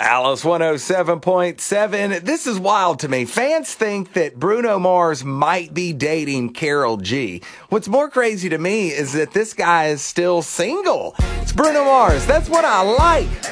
Alice 107.7. This is wild to me. Fans think that Bruno Mars might be dating Karol G. What's more crazy to me is that this guy is still single. It's Bruno Mars. That's what I like.